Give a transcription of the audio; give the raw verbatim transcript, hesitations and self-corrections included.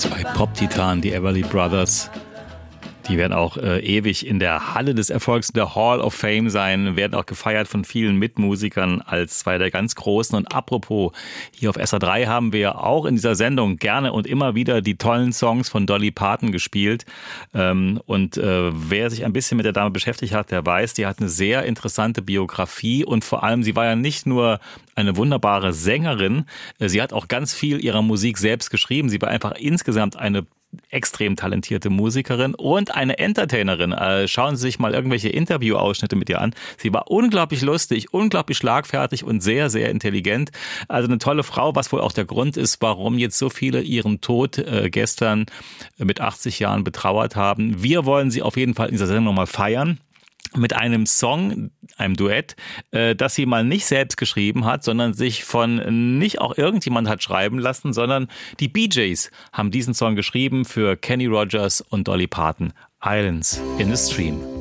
Zwei Pop-Titanen, die Everly Brothers. Die werden auch äh, ewig in der Halle des Erfolgs, in der Hall of Fame sein, werden auch gefeiert von vielen Mitmusikern als zwei der ganz Großen. Und apropos, hier auf S R drei haben wir auch in dieser Sendung gerne und immer wieder die tollen Songs von Dolly Parton gespielt. Ähm, und äh, wer sich ein bisschen mit der Dame beschäftigt hat, der weiß, die hat eine sehr interessante Biografie und vor allem, sie war ja nicht nur eine wunderbare Sängerin, sie hat auch ganz viel ihrer Musik selbst geschrieben. Sie war einfach insgesamt eine extrem talentierte Musikerin und eine Entertainerin. Äh, schauen Sie sich mal irgendwelche Interviewausschnitte mit ihr an. Sie war unglaublich lustig, unglaublich schlagfertig und sehr, sehr intelligent. Also eine tolle Frau, was wohl auch der Grund ist, warum jetzt so viele ihren Tod äh, gestern mit achtzig Jahren betrauert haben. Wir wollen sie auf jeden Fall in dieser Sendung nochmal feiern. Mit einem Song, einem Duett, äh, das sie mal nicht selbst geschrieben hat, sondern sich von nicht auch irgendjemand hat schreiben lassen, sondern die Bee Gees haben diesen Song geschrieben für Kenny Rogers und Dolly Parton. Islands in the Stream.